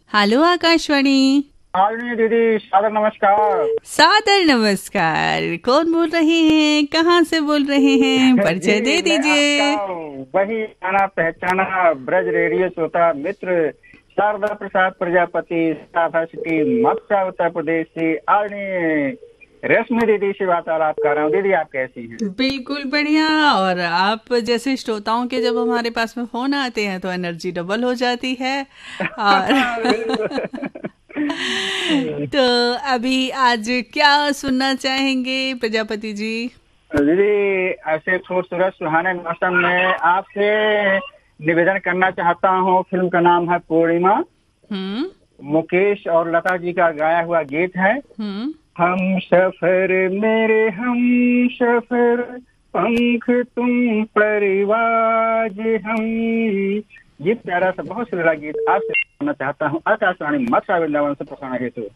Hello Akashvani. आदरणीय दीदी, सादर नमस्कार। सादर नमस्कार। कौन बोल रहे हैं, कहाँ से बोल रहे हैं, परिचय दे जी, मैं आपका दीजिए। वही जाना पहचाना ब्रज रेडियो श्रोता मित्र शारदा प्रसाद प्रजापति, साधा सिटी मक्सा, उत्तर प्रदेश से आदरणीय रश्मि दीदी से वार्तालाप कर रहा हूँ। दीदी, आप कैसी हैं? बिल्कुल बढ़िया। और आप जैसे श्रोताओं के जब हमारे पास में फोन आते हैं तो एनर्जी डबल हो जाती है। और बिल्कुल। तो अभी आज क्या सुनना चाहेंगे प्रजापति जी? दीदी, ऐसे खूबसूरत सुहाने मौसम में आपसे निवेदन करना चाहता हूँ। फिल्म का नाम है पूर्णिमा। हम्म। मुकेश और लता जी का गाया हुआ गीत है। हम्म। हम सफर मेरे हम सफर, पंख तुम परिवाज हम। ये प्यारा सा बहुत सुरीला गीत आपसे सुनना चाहता हूँ। आकाशवाणी मथुरा वृंदावन से प्रसारण हेतु।